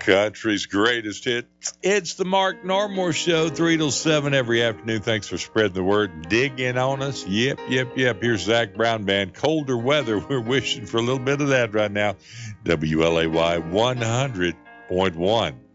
Country's greatest hit. It's the Mark Normore Show, 3 till 7 every afternoon. Thanks for spreading the word. Dig in on us. Yep. Here's Zach Brown Band. Colder weather. We're wishing for a little bit of that right now. WLAY 100.1.